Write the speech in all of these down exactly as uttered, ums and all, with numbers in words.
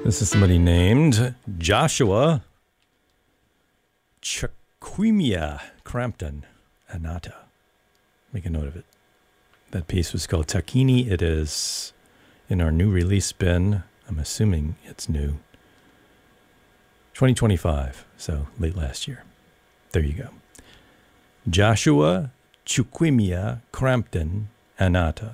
This is somebody named Joshua Chiquimia Crampton Anata. Make a note of it. That piece was called Takini. It is in our new release bin. I'm assuming it's new. twenty twenty-five, so late last year. There you go. Joshua Chiquimia Crampton Anata.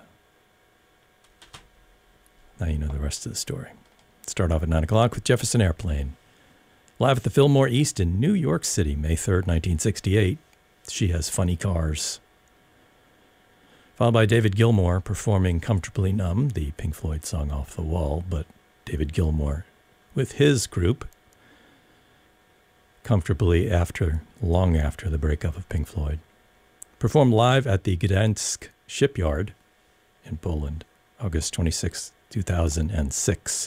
Now you know the rest of the story. Start off at nine o'clock with Jefferson Airplane. Live at the Fillmore East in New York City, May third, nineteen sixty-eight. She Has Funny Cars. Followed by David Gilmour performing Comfortably Numb, the Pink Floyd song Off the Wall, but David Gilmour with his group, comfortably after, long after the breakup of Pink Floyd. Performed live at the Gdansk Shipyard in Poland, August twenty-sixth, two thousand six.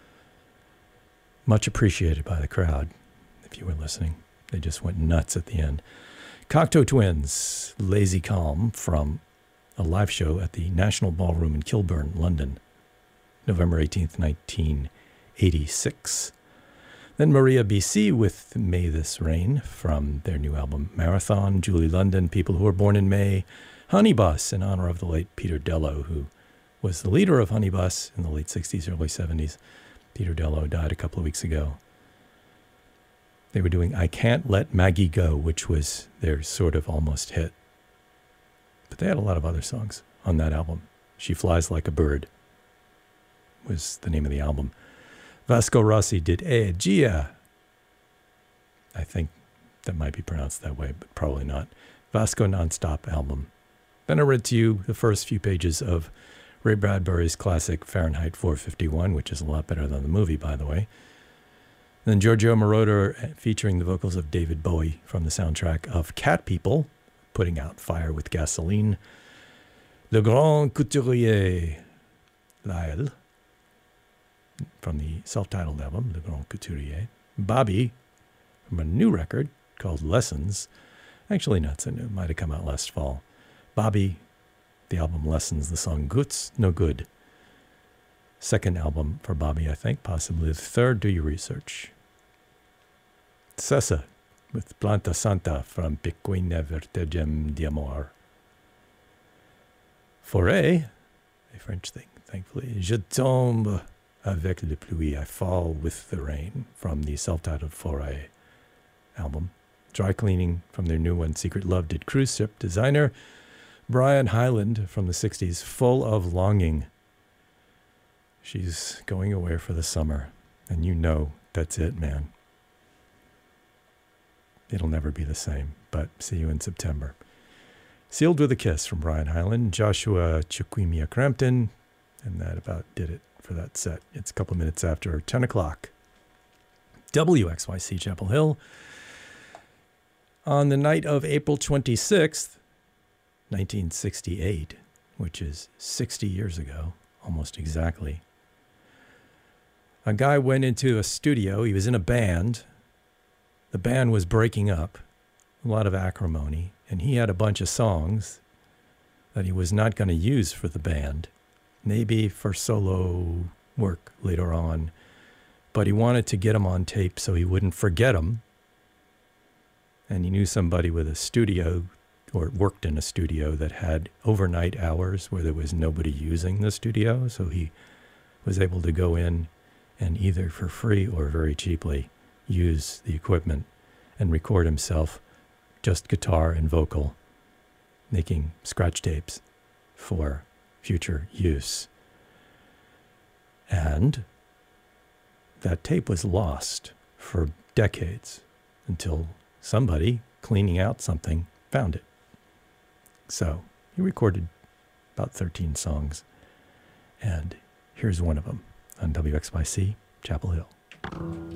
Much appreciated by the crowd, if you were listening. They just went nuts at the end. Cocteau Twins, Lazy Calm, from a live show at the National Ballroom in Kilburn, London, November eighteenth, nineteen eighty-six. Then Maria B C with May This Rain from their new album Marathon. Julie London, People Who Were Born in May. Honey Bus, in honor of the late Peter Dello, who was the leader of Honey Bus in the late sixties, early seventies. Peter Dello died a couple of weeks ago. They were doing I Can't Let Maggie Go, which was their sort of almost hit. But they had a lot of other songs on that album. She Flies Like a Bird was the name of the album. Vasco Rossi did E Gia. I think that might be pronounced that way, but probably not. Vasco Nonstop album. Then I read to you the first few pages of Ray Bradbury's classic Fahrenheit four fifty-one, which is a lot better than the movie, by the way. Then Giorgio Moroder featuring the vocals of David Bowie from the soundtrack of Cat People, Putting Out Fire with Gasoline. Le Grand Couturier, Lyle, from the self-titled album, Le Grand Couturier. Bobby, from a new record called Lessons. Actually, not so new. Might have come out last fall. Bobby, the album Lessons, the song Guts No Good. Second album for Bobby, I think. Possibly the third. Do your research. Cessa with Planta Santa from Pequena Vertegem d'Amor. Forêt, a French thing, thankfully. Je tombe avec la pluie. I fall with the rain, from the self-titled Forêt album. Dry Cleaning from their new one, Secret Love, did cruise ship designer Brian Hyland from the sixties, Full of Longing. She's going away for the summer, and you know that's it, man. It'll never be the same, but see you in September. Sealed with a Kiss from Brian Hyland, Joshua Chiquimia Crampton, and that about did it for that set. It's a couple minutes after ten o'clock. W X Y C Chapel Hill. On the night of April twenty-sixth, nineteen sixty-eight, which is sixty years ago, almost exactly, a guy went into a studio. He was in a band. The band was breaking up, a lot of acrimony, and he had a bunch of songs that he was not going to use for the band, maybe for solo work later on, but he wanted to get them on tape so he wouldn't forget them. And he knew somebody with a studio, or worked in a studio that had overnight hours where there was nobody using the studio, so he was able to go in and either for free or very cheaply use the equipment and record himself, just guitar and vocal, making scratch tapes for future use. And that tape was lost for decades until somebody cleaning out something found it. So he recorded about thirteen songs, and here's one of them on W X Y C Chapel Hill.